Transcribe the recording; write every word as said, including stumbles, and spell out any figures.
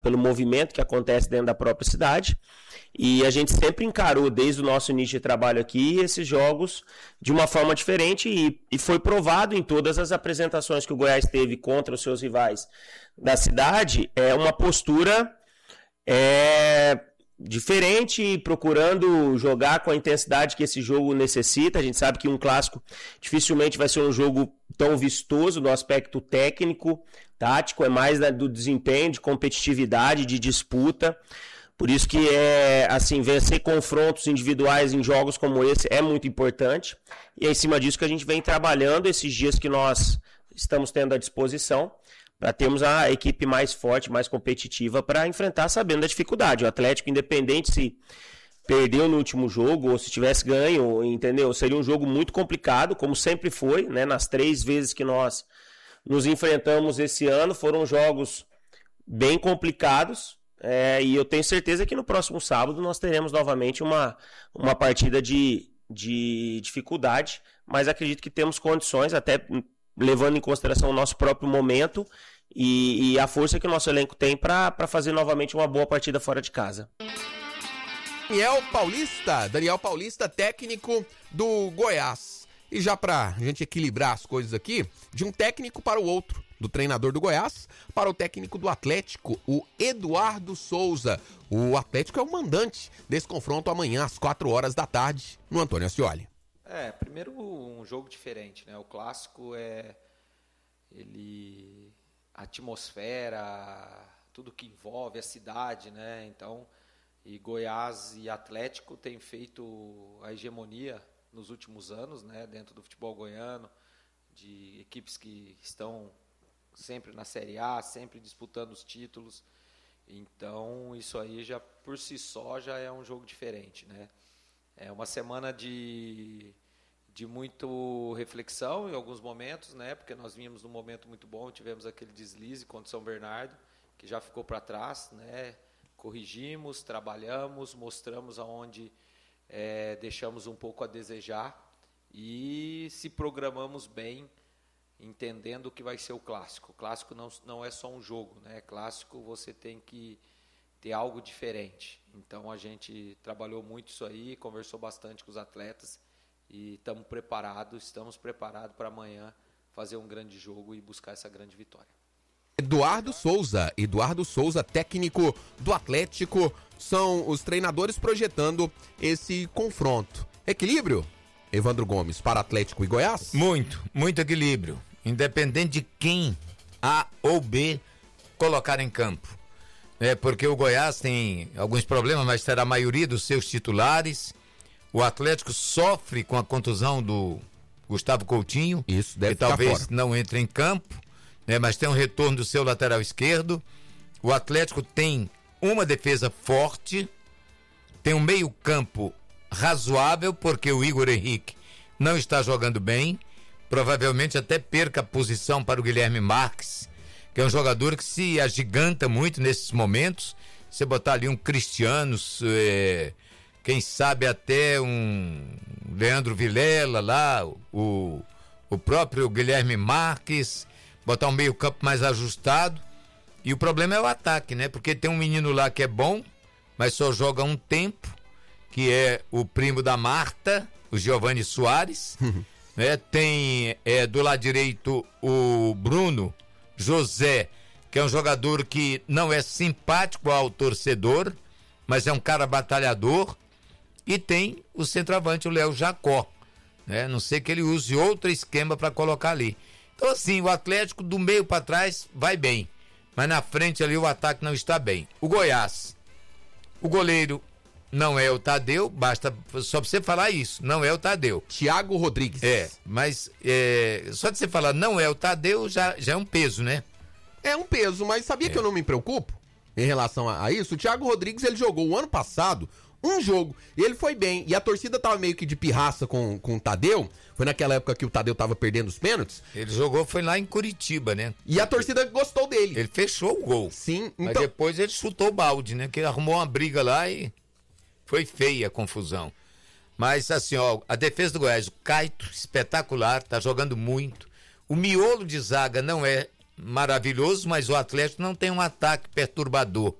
pelo movimento que acontece dentro da própria cidade. E a gente sempre encarou, desde o nosso início de trabalho aqui, esses jogos de uma forma diferente e, e foi provado em todas as apresentações que o Goiás teve contra os seus rivais da cidade, é uma postura é, diferente, procurando jogar com a intensidade que esse jogo necessita. A gente sabe que um clássico dificilmente vai ser um jogo tão vistoso no aspecto técnico, tático, é mais do desempenho, de competitividade, de disputa. Por isso que é assim, vencer confrontos individuais em jogos como esse é muito importante. E é em cima disso que a gente vem trabalhando esses dias que nós estamos tendo à disposição para termos a equipe mais forte, mais competitiva para enfrentar sabendo da dificuldade. O Atlético, independente se perdeu no último jogo ou se tivesse ganho, entendeu? Seria um jogo muito complicado, como sempre foi, né? Nas três vezes que nós nos enfrentamos esse ano, foram jogos bem complicados. É, e eu tenho certeza que no próximo sábado nós teremos novamente uma, uma partida de, de dificuldade, mas acredito que temos condições, até levando em consideração o nosso próprio momento e, e a força que o nosso elenco tem para fazer novamente uma boa partida fora de casa. Daniel Paulista, Daniel Paulista, técnico do Goiás. E já para a gente equilibrar as coisas aqui, de um técnico para o outro, do treinador do Goiás para o técnico do Atlético, o Eduardo Souza. O Atlético é o mandante desse confronto amanhã às quatro horas da tarde no Antônio Ascioli. É, primeiro um jogo diferente, né? O clássico é ele a atmosfera, tudo que envolve a cidade, né? Então, e Goiás e Atlético têm feito a hegemonia nos últimos anos, né, dentro do futebol goiano, de equipes que estão sempre na Série A, sempre disputando os títulos. Então, isso aí já por si só já é um jogo diferente, né? É uma semana de, de muito reflexão em alguns momentos, né? Porque nós vínhamos num momento muito bom, tivemos aquele deslize contra o São Bernardo, que já ficou para trás, né? Corrigimos, trabalhamos, mostramos aonde é, deixamos um pouco a desejar e se programamos bem, entendendo o que vai ser o clássico. O clássico não, não é só um jogo, né? Clássico você tem que ter algo diferente. Então a gente trabalhou muito isso aí, conversou bastante com os atletas e estamos preparados, estamos preparados para amanhã fazer um grande jogo e buscar essa grande vitória. Eduardo Souza, Eduardo Souza, técnico do Atlético, são os treinadores projetando esse confronto. Equilíbrio, Evandro Gomes, para Atlético e Goiás? Muito, muito equilíbrio. Independente de quem, A ou B, colocar em campo. É porque o Goiás tem alguns problemas, mas terá a maioria dos seus titulares. O Atlético sofre com a contusão do Gustavo Coutinho. Isso, deve que talvez fora. não entre em campo, né, mas tem um retorno do seu lateral esquerdo. O Atlético tem uma defesa forte, tem um meio campo razoável, porque o Igor Henrique não está jogando bem, provavelmente até perca a posição para o Guilherme Marques, que é um jogador que se agiganta muito nesses momentos. Você botar ali um Cristiano, é, quem sabe até um Leandro Vilela lá, o, o próprio Guilherme Marques, botar um meio campo mais ajustado. E o problema é o ataque, né? Porque tem um menino lá que é bom, mas só joga um tempo, que é o primo da Marta, o Giovanni Soares. né? Tem é, do lado direito o Bruno José, que é um jogador que não é simpático ao torcedor, mas é um cara batalhador. E tem o centroavante, o Léo Jacó, né? Não sei que ele use outro esquema para colocar ali. Então assim, o Atlético do meio para trás vai bem, mas na frente ali o ataque não está bem. O Goiás, o goleiro não é o Tadeu, basta só pra você falar isso, não é o Tadeu. Thiago Rodrigues. É, mas é, só de você falar não é o Tadeu já, já é um peso, né? É um peso, mas sabia é. que eu não me preocupo em relação a, a isso? O Thiago Rodrigues, ele jogou o ano passado um jogo, e ele foi bem, e a torcida tava meio que de pirraça com, com o Tadeu, foi naquela época que o Tadeu tava perdendo os pênaltis. Ele jogou, foi lá em Curitiba, né? E a torcida gostou dele. Ele fechou o gol. Sim, mas então... depois ele chutou o balde, né? Que ele arrumou uma briga lá e foi feia a confusão. Mas assim, ó, a defesa do Goiás, o Caito, espetacular, tá jogando muito. O miolo de zaga não é maravilhoso, mas o Atlético não tem um ataque perturbador.